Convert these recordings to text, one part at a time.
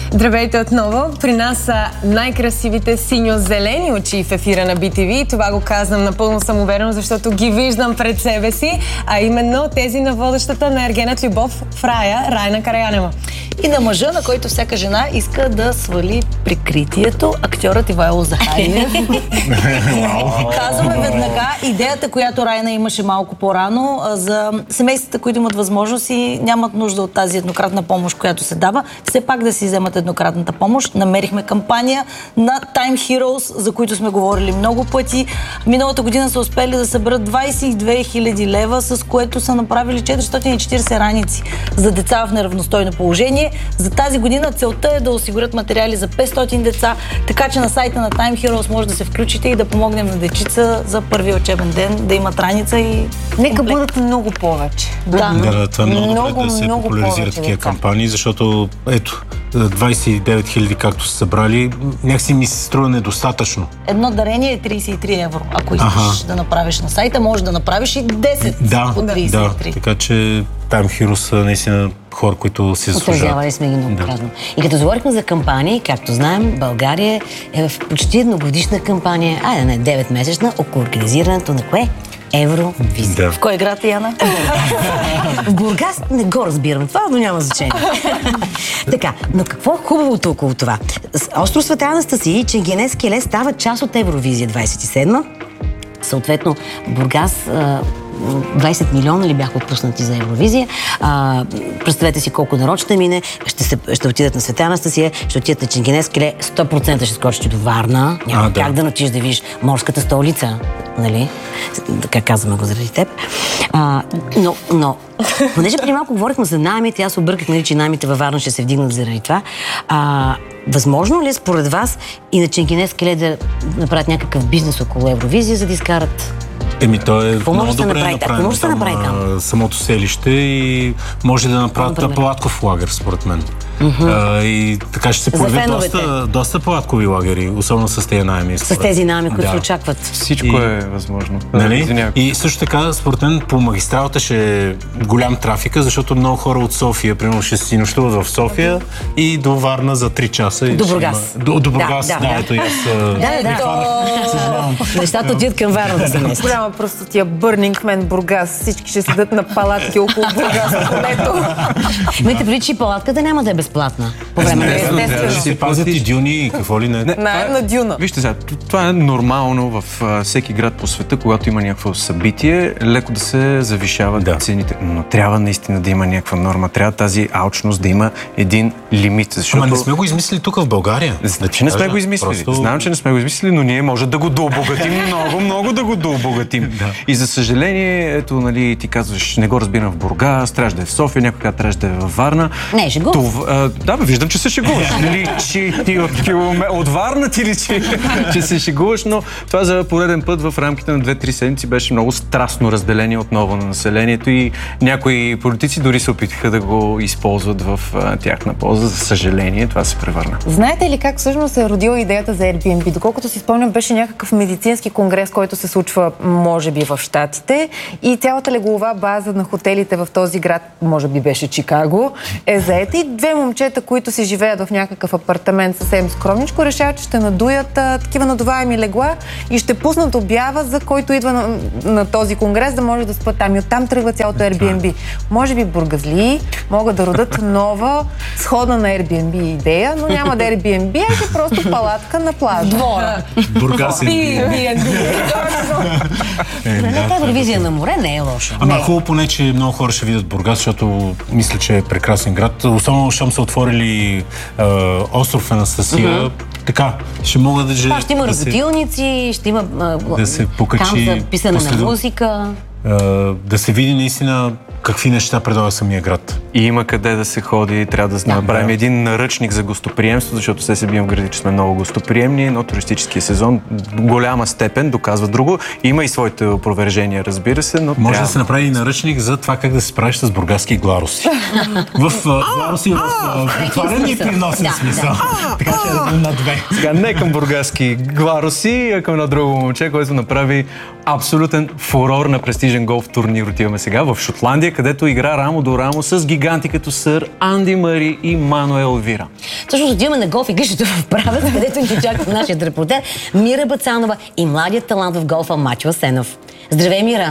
Здравейте отново! При нас са най-красивите синьо-зелени очи в ефира на BTV. Това го казвам напълно самоуверено, защото ги виждам пред себе си, а именно тези на водещата на Ергенът любов в рая, Райна Караянева. И на мъжа, на който всяка жена иска да свали прикритието, актьорът Ивайло Захариев. Казваме веднага идеята, която Райна имаше малко по-рано, за семействата, които имат възможност и нямат нужда от тази еднократна помощ, която се дава, все пак да си вземат еднократната помощ. Намерихме кампания на Time Heroes, за които сме говорили много пъти. Миналата година са успели да съберат 22 000 лева, с което са направили 440 раници за деца в неравностойно положение. За тази година целта е да осигурят материали за 500 деца, така че на сайта на Time Heroes може да се включите и да помогнем на дечица за първия учебен ден, да имат раница и... Нека бъдат много повече. Да, това е много добре да се популяризират такива кампании, защото ето, 29 000, както са събрали, някакси ми се струва недостатъчно. Едно дарение е 33 евро. Ако искаш да направиш на сайта, може да направиш и 10 по 33. Да, така че Time Heroes са наистина хора, които си заслужават. Отразявали сме ги многократно. И като говорихме за кампании, както знаем, България е в почти едногодишна кампания, 9-месечна, около организирането на кое? Евровизия. В кой град, Яна? В Бургас не го разбирам. Това, но няма значение. Така, но какво е хубавото около това? Остров Света Анастасия и Ченгенез Келе стават част от Евровизия 27. Съответно, Бургас 20 милиона ли бяха отпуснати за Евровизия. Представете си колко народ ще мине. Ще отидат на Света Анастасия, ще отидат на Ченгенез Келе, 100% ще скочите до Варна. Няма как да натиш да видиш морската столица. Нали? Така казваме го заради теб. Но понеже преди малко говорихме за наемите, аз обърках, нали, че наемите във Варна ще се вдигнат заради това. Възможно ли според вас и на Ченгенез Келе да направят някакъв бизнес около Евровизия, за да изкарат? То е много добре направено самото селище и може да направят палатков лагер, според мен. И така ще се появят доста палаткови лагери, особено с тези наеми. С тези наеми, които се очакват. Всичко е възможно. Нали? И също така, според мен, по магистралата ще е голям трафика, защото много хора от София, примерно, ще си нощуват в София и до Варна за 3 часа. До Бургас. До Бургас, ето и аз. Нещата отидат към Варна да се местят. Голяма просто тия Burning Man Бургас. Всички ще седат на палатки около Бургас на полето. Имайте преди, че палатката няма да е безплатна. По време на естествено. Ще се пазят и дюни и какво ли не. На дюна. Вижте сега, това е нормално в всеки град по света, когато има някакво събитие, леко да се завишават цените. Но трябва наистина да има някаква норма. Трябва тази алчност да има един лимит. Защото... Ама не сме го измислили тук в България. Значи не сме го измислили. Знам, че не сме го измислили, но ние може да го дообогатим много да го дообогатим. И за съжаление, ето, нали, ти казваш, не го разбирам в Бургас, трябваше да е в София, някой трябваше да е във Варна. Не, шегуваш. Да, виждам, че се шегуваш. Нали, че ти от Варна ти ли, че се шегуваш, но това за пореден път в рамките на 2-3 седмици беше много страстно разделение отново на населението и някои политици дори се опитаха да го използват в тяхна полза. За съжаление, това се превърна. Знаете ли как всъщност се е родила идеята за Airbnb? Доколкото си спомням, беше някакъв медицински конгрес, който се случва, може би, в Щатите и цялата леглова база на хотелите в този град, може би беше Чикаго, е заета и две момчета, които си живеят в някакъв апартамент съвсем скромничко, решават, че ще надуят такива надуваеми легла и ще пуснат обява, за който идва на този конгрес, да може да спят там. И оттам тръгва цялото Airbnb. Може би бургазлии могат да родят нова сходна на Airbnb идея, но няма да Airbnb, а ще просто палатка на плажа. Двора. Бургас Евровизия на море не е лошо. Ама хубаво поне, че много хора ще видят Бургас, защото мисля, че е прекрасен град. Особено, щом са отворили остров Анастасия, така, ще могат да... Ще има работилници, ще има да се покачи камп за писане на музика. Да се види наистина какви неща предлага самия град. И има къде да се ходи, трябва да направим един наръчник за гостоприемство, защото все се бием в гради, че сме много гостоприемни, но туристическия сезон голяма степен доказва друго. Има и своите опровержения, разбира се, но може да се направи и наръчник за това как да се справиш с бургаски гларуси. В гларуси в отварен и приносен смисъл. Така че на две. Сега не към бургаски гларуси, а към едно друго момче, което направи абсолютен фурор на престижен голф турнир. Отиваме сега в Шотландия, където игра рамо до рамо с гиганти като сър Анди Мъри и Мануел Вира. Всъщност отиваме на голф игрището в Правец, където ни чака нашият репортер Мира Бацанова и младият талант в голфа Матю Асенов. Здравей, Мира!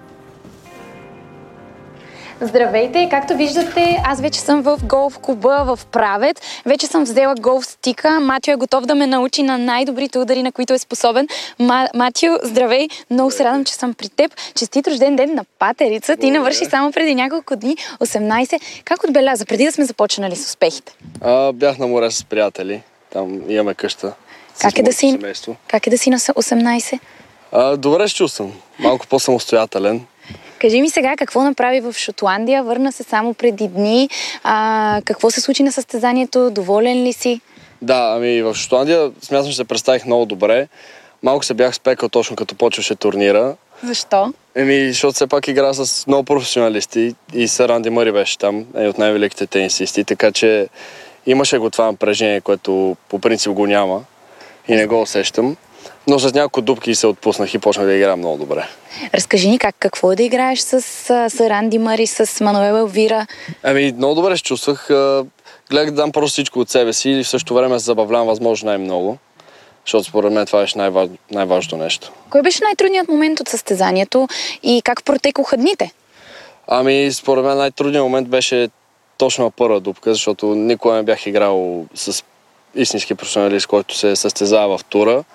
Здравейте! Както виждате, аз вече съм в голф клуба в Правец. Вече съм взела голф стика. Матю е готов да ме научи на най-добрите удари, на които е способен. Матю, здравей! Много се радвам, че съм при теб. Честит рожден ден на патерица. Ти навърши само преди няколко дни 18. Как отбеляза, преди да сме започнали с успехите? Бях на море с приятели. Там имаме къща. Как е да си на 18? Добре се чувствам. Малко по-самостоятелен. Кажи ми сега, какво направи в Шотландия? Върна се само преди дни. Какво се случи на състезанието? Доволен ли си? Да, в Шотландия смятам, че се представих много добре. Малко се бях спекал точно като почваше турнира. Защо? Защото все пак игра с много професионалисти и сър Анди Мъри беше там, от най-великите тенисисти, така че имаше го това напрежение, което по принцип го няма и не го усещам. Но с няколко дупки се отпуснах и почнах да играя много добре. Разкажи ни какво е да играеш с сър Анди Мъри, с Мануел Елвира? Много добре се чувствах. Гледах да дам просто всичко от себе си и в същото време се забавлявам възможно най-много. Защото според мен това беше най-важното нещо. Кой беше най-трудният момент от състезанието и как протекоха дните? Според мен най-трудният момент беше точно на първа дупка, защото никога не бях играл с истински професионалист, който се състезава в тура.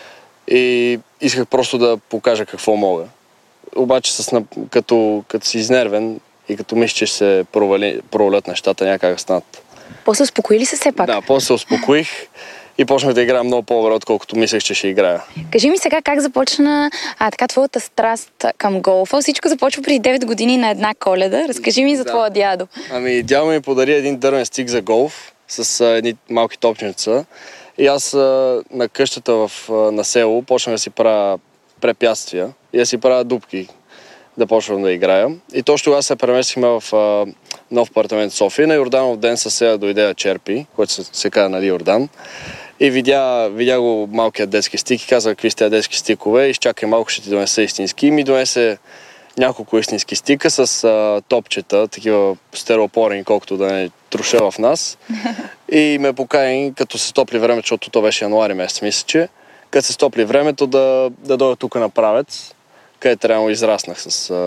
И исках просто да покажа какво мога. Обаче като си изнервен и като мисля, че ще се провалят нещата, някак станат. После успокои ли се все пак? Да, после се успокоих и почнах да играя много по-добре, отколкото мислех, че ще играя. Кажи ми сега как започна твоята страст към голфа. Всичко започва преди 9 години на една Коледа. Разкажи ми за твоя дядо. Дядо ми подари един дървен стик за голф с едни малки топченца. И аз на къщата на село почнах да си правя препятствия и да си правя дупки, да почвам да играя. И точно тогава се преместихме в нов апартамент в София. На Йорданов ден съседа дойде да черпи, който се казва Йордан. И видя го малкият детски стик и каза какви сте детски стикове. Изчакай малко, ще ти донеса истински. И ми донесе няколко истински стика с топчета, такива стереопорени, колкото да не труша в нас. И ме покани, като се стопли времето, защото то беше януари месец, мисля, че като се стопли времето да дойда тук на Правец, където реално израснах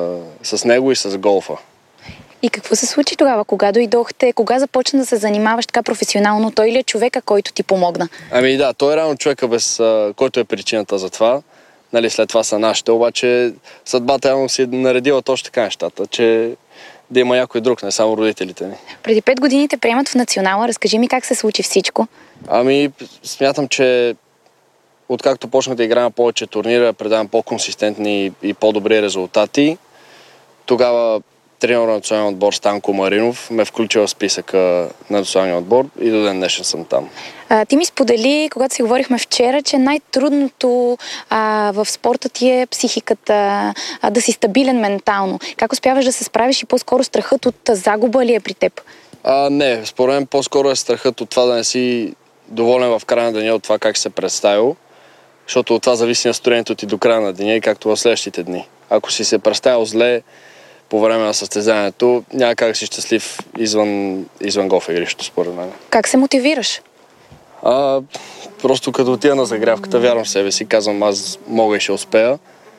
с него и с голфа. И какво се случи тогава? Кога дойдохте? Кога започна да се занимаваш така професионално? Той ли е човека, който ти помогна? Той е реално човека, който е причината за това. След това са нашите, обаче съдбата явно си е наредила точно така нещата, че да има някой друг, не само родителите ми. Преди 5 години те приемат в национала. Разкажи ми как се случи всичко. Смятам, че откакто почнах да играя на повече турнира, предавам по-консистентни и по-добри резултати, тогава тренер на националния отбор Станко Маринов ме включи в списъка на националния отбор и до ден днешен съм там. Ти ми сподели, когато си говорихме вчера, че най-трудното в спорта ти е психиката, да си стабилен ментално. Как успяваш да се справиш и по-скоро страхът от загуба ли е при теб? Не, според мен по-скоро е страхът от това да не си доволен в края на деня от това как се представил, защото от това зависи настроението ти до края на деня и както в следващите дни. Ако си се представил зле по време на състезанието, няма как си щастлив извън голф игрището, според мен. Как се мотивираш? Просто като отида на загрявката, вярвам в себе си, казвам аз мога и ще успея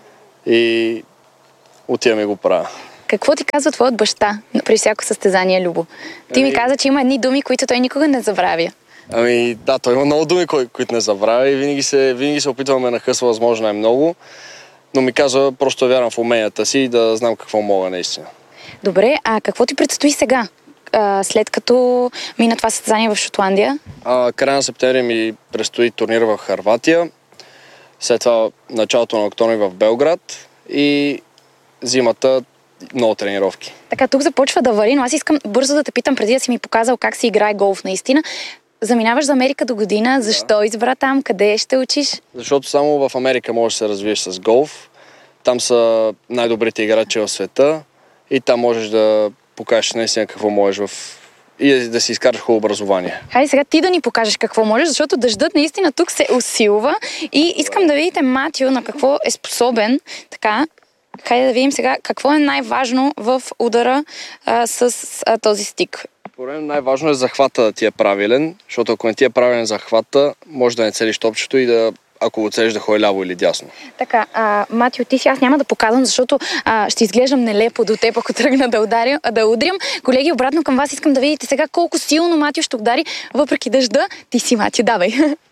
и отивам и го правя. Какво ти казва твоят баща при всяко състезание, Любо? Ти ми каза, че има едни думи, които той никога не забравя. Той има много думи, които не забравя и винаги се опитвам да ме нахъсва възможно най-много, но ми казва просто вярвам в уменията си и да знам какво мога наистина. Добре, а какво ти предстои сега, след като мина това състезание в Шотландия? Края на септември ми предстои турнир в Хърватия, след това началото на октомври в Белград и зимата много тренировки. Така, тук започва да вали, но аз искам бързо да те питам, преди да си ми показал как се играе голф наистина. Заминаваш за Америка до година, защо избра там, къде ще учиш? Защото само в Америка можеш да се развиеш с голф. Там са най-добрите играчи в света и там можеш да покажеш наистина какво можеш и да си изкараш хубаво образование. Хайде сега ти да ни покажеш какво можеш, защото дъждът наистина тук се усилва и искам да видите Матю на какво е способен. Така, хайде да видим сега какво е най-важно в удара с този стик. Според мен най-важно е захвата да ти е правилен, защото ако не ти е правилен захвата, може да не целиш топчето и да, ако го целиш, да ходи ляво или дясно. Така, Матио, ти си аз няма да показвам, защото ще изглеждам нелепо до теб, ако тръгна да удрям. Колеги, обратно към вас искам да видите сега колко силно Матио ще удари, въпреки дъжда. Ти си, Матио, давай.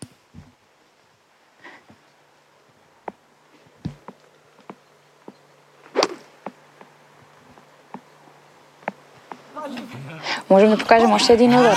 Можем да покажем още един удар.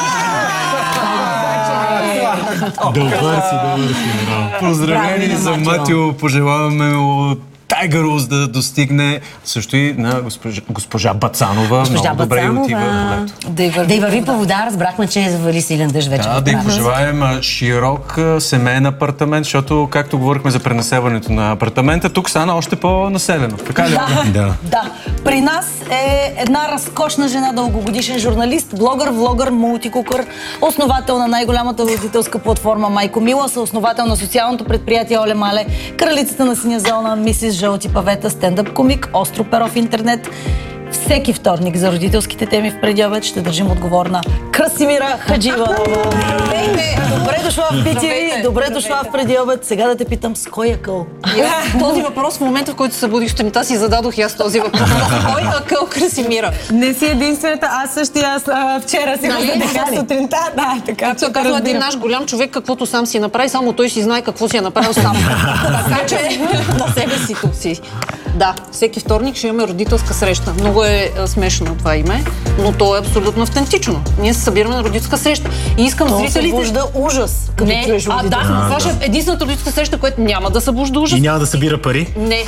Добър си. Поздравления за Матио, пожелаваме от Tiger Woods да достигне, също и на госпожа Бацанова. Много добре и отива в лето. Да й върви по вода, разбрахме, че завали силен дъжд вече. Да й пожелаем широк семейен апартамент, защото, както говорихме за пренаселването на апартамента, тук стана още по-населено. Така ли? Да. При нас е една разкошна жена, дългогодишен журналист, блогър, влогър, мултикукър, основател на най-голямата родителска платформа Майко Мила, съосновател на социалното предприятие Оле Мале, кралицата на синя зона, мисис Жълти павета, стендъп комик, остро перо в интернет. Всеки вторник за родителските теми в предобед ще държим отговорна Красимира Хадживанова. Добре дошла в BTV, добре дошла в предобед. Сега да те питам, с кой е къл? Този въпрос в момента, в който се събудих сутринта, си зададох и аз този въпрос. Кой е къл Красимира? Не си единствената, аз също вчера си го зададох сутринта. Да, така. Както казва един наш голям човек, каквото сам си направи, само той си знае какво си е направил сам. Така че на себе си тук си. Да, всеки вторник ще имаме родителска среща. Много е смешно това име, но то е абсолютно автентично. Ние се събираме на родителска среща и искам зрителите... събужда ужас, като чуеш родителска. Това ще е единствената родителска среща, която няма да събужда ужас. И няма да събира пари? Не.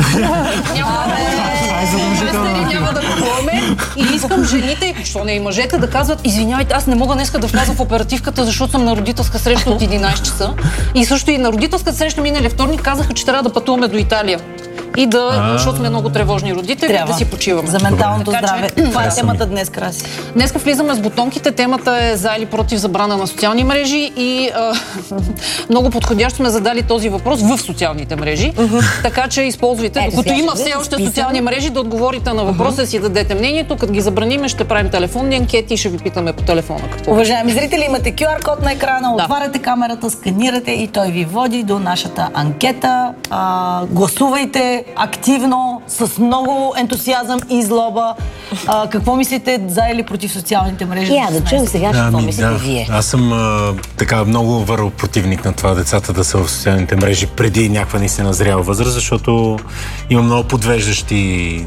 Няма да купуваме. И искам жените, защо не и мъжете, да казват: извинявайте, аз не мога днеска да вляза в оперативката, защото съм на родителска среща от 11 часа. И също и на родителска среща миналия вторник казаха, че трябва да пътуваме до Италия. И защото сме много тревожни родители, да си почиваме. За менталното здраве. Това е темата днес, Краси. Днеска влизаме с бутонките. Темата е за или против забрана на социални мрежи и много подходящо сме задали този въпрос в социалните мрежи. Така че използвайте, докато има все още социални мрежи, да отговорите на въпроса, си дадете мнението. Като ги забраниме, ще правим телефонни анкети и ще ви питаме по телефона. Уважаеми зрители, имате QR код на екрана, отваряте камерата, сканирате и той ви води до нашата анкета. Гласувайте активно, с много ентусиазъм и злоба. Какво мислите за или против социалните мрежи? Да чуем сега какво мислите вие. Аз съм така много върл противник на това децата да са в социалните мрежи преди някаква наистина зряла възраст, защото има много подвеждащи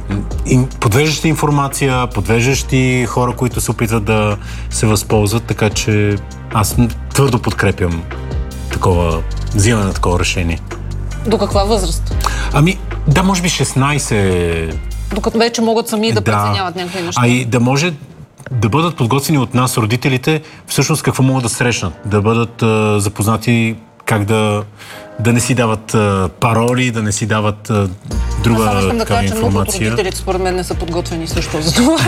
информация, подвеждащи хора, които се опитват да се възползват, така че аз твърдо подкрепям взимане на такова решение. До каква възраст? Да, може би 16. Докато вече могат сами да преценяват някакви неща. И да може да бъдат подготвени от нас, родителите, всъщност какво могат да срещнат. Да бъдат запознати как да не си дават пароли, да не си дават друга такава информация. Аз искам да кажа, че много от родителите според мен не са подготвени също за това.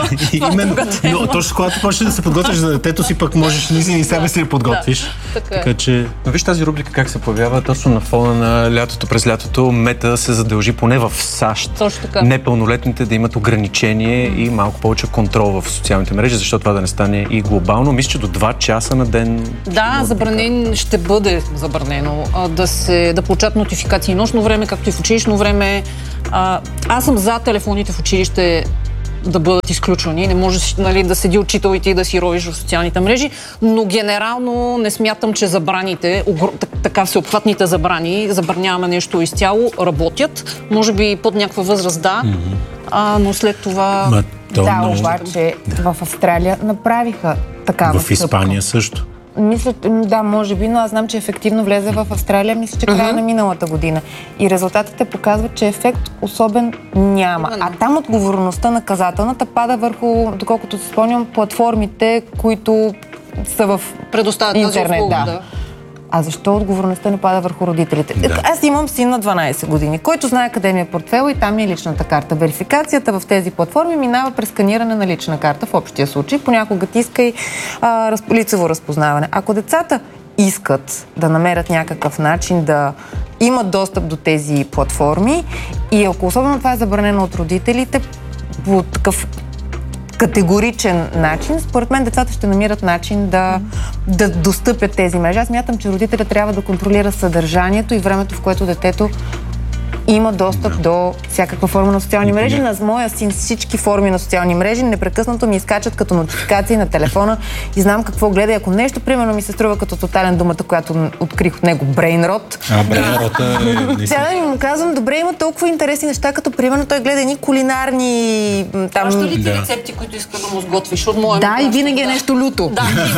Но точно когато почнеш да се подготвиш за детето си, пък можеш и себе си да подготвиш. Така че... Но виж тази рубрика как се появява точно на фона на лятото. През лятото Мета се задължи поне в САЩ непълнолетните да имат ограничение и малко повече контрол в социалните мрежи, защото това да не стане и глобално. Мисля, че до 2 часа на ден... Да, ще бъде забранено да получат нотификации нощно време, както и в училищно време. Аз съм за телефоните в училище да бъдат изключвани. Не може да седи учител и ти да си ровиш в социалните мрежи, но генерално не смятам, че забраните, така всеобхватните забрани, забраняваме нещо изцяло, работят. Може би под някаква възраст но след това... Обаче в Австралия направиха такава в Испания също. Мисля, може би, но аз знам, че ефективно влезе в Австралия, мисля, че края на миналата година. И резултатите показват, че ефект особен няма. А там отговорността наказателната пада върху, доколкото се спомням, платформите, които са в интернет. А защо отговорността не пада върху родителите? Аз имам син на 12 години, който знае къде ми е портфел и там ми е личната карта. Верификацията в тези платформи минава през сканиране на лична карта в общия случай. Понякога тиска и лицево разпознаване. Ако децата искат да намерят някакъв начин да имат достъп до тези платформи и ако особено това е забранено от родителите, по такъв категоричен начин, според мен децата ще намират начин да достъпят тези мрежи. Аз смятам, че родителят трябва да контролира съдържанието и времето, в което детето има достъп до всякаква форма на социални мрежи. На моя син всички форми на социални мрежи непрекъснато ми изкачат като нотификации на телефона и знам какво гледа. Ако нещо, примерно, ми се струва като тотален думата, която открих от него, брейнрот. Брейнрот е... Сега да му казвам, добре, има толкова интересни неща, като примерно той гледа едни кулинарни... Праща ли ти рецепти, които иска да му сготвиш от моя? Да, и винаги е нещо люто.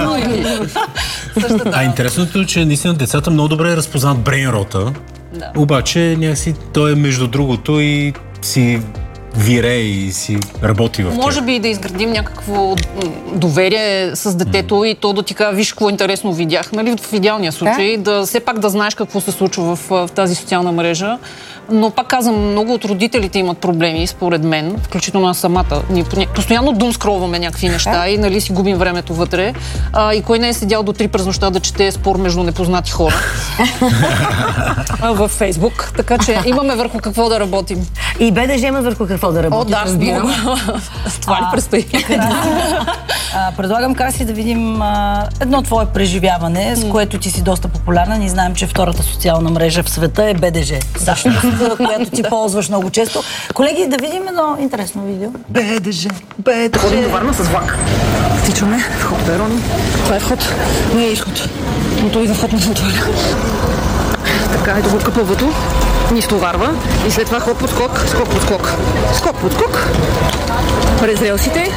Да, интересното е, че наистина децата много добре разпознават брейнрота. Да. Обаче някакси той е между другото и си вирее и си работи в тях. Може би да изградим някакво доверие с детето и то да ти кажа, виж какво интересно видях, нали, в идеалния случай, да все пак да знаеш какво се случва в тази социална мрежа. Но пак казвам, много от родителите имат проблеми, според мен, включително аз самата. Ние постоянно думскролваме някакви неща и нали си губим времето вътре. И кой не е седял до 3 през нощта да чете спор между непознати хора във Фейсбук. Така че имаме върху какво да работим. И БДЖ има върху какво да работим. О, да, разбирам. Това ли предстои? Предлагам, Краси, да видим едно твое преживяване, с което ти си доста популярна. Ние знаем, че втората социална мрежа в света е БДЖ. Която ти ползваш много често. Колеги, да видим едно интересно видео. БДЖ. Ходим до Варна с влак. Стичаме вход перон. Това е вход, не е изход. Но той за вход не се отваря. Така, ето го къпъвато. Ни стоварва. И след това ход под скок, скок под скок. Скок под скок. През релсите.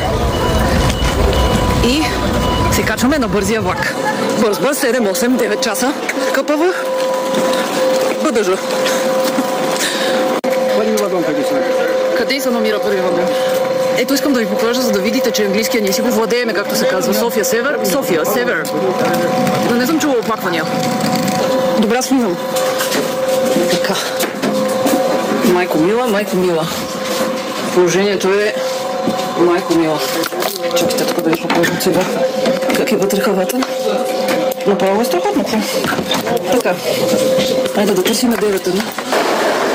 И се качваме на бързия влак. Бърз, 7, 8, 9 часа. Къпъва. БДЖ. Къде се намира първи вагон? Ето искам да ви покажа, за да видите, че английския ние си го владееме, както се казва. София Север. София Север. Да не съм чула оплаквания. Добре слизам. Така. Майко мила, майко мила. Положението е майко мила. Чакайте тук да ви покажа от сега как е вътре хавата. Направо е страхотно. Така. Айде да търсим 9-1.